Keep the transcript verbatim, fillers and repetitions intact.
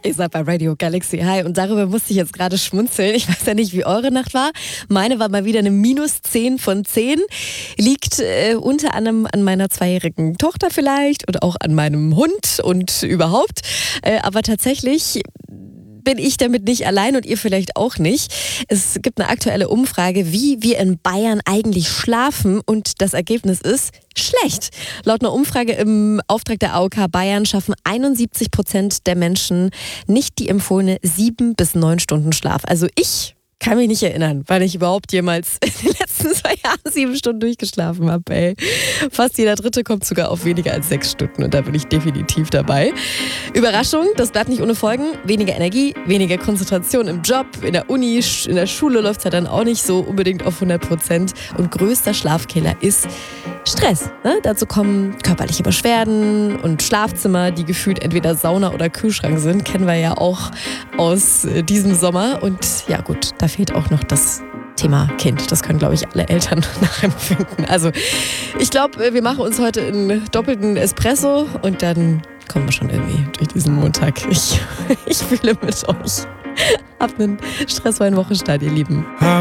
Ihr seid bei Radio Galaxy. Hi, und darüber musste ich jetzt gerade schmunzeln. Ich weiß ja nicht, wie eure Nacht war. Meine war mal wieder eine minus zehn von zehn. Liegt äh, unter anderem an meiner zweijährigen Tochter vielleicht und auch an meinem Hund und überhaupt. Äh, aber tatsächlich bin ich damit nicht allein und ihr vielleicht auch nicht. Es gibt eine aktuelle Umfrage, wie wir in Bayern eigentlich schlafen, und das Ergebnis ist schlecht. Laut einer Umfrage im Auftrag der A O K Bayern schaffen einundsiebzig Prozent der Menschen nicht die empfohlene sieben bis neun Stunden Schlaf. Also ich kann mich nicht erinnern, weil ich überhaupt jemals in den letzten zwei Jahren sieben Stunden durchgeschlafen habe. Ey. Fast jeder Dritte kommt sogar auf weniger als sechs Stunden und da bin ich definitiv dabei. Überraschung, das bleibt nicht ohne Folgen. Weniger Energie, weniger Konzentration im Job, in der Uni, in der Schule läuft es ja dann auch nicht so unbedingt auf hundert Prozent. Und größter Schlafkiller ist Stress. Ne? Dazu kommen körperliche Beschwerden und Schlafzimmer, die gefühlt entweder Sauna oder Kühlschrank sind. Kennen wir ja auch aus äh, diesem Sommer. Und ja gut, da fehlt auch noch das Thema Kind. Das können, glaube ich, alle Eltern nachempfinden. Also ich glaube, wir machen uns heute einen doppelten Espresso und dann kommen wir schon irgendwie durch diesen Montag. Ich, ich fühle mit euch. Habt einen stressfreien Wochenstart, ihr Lieben.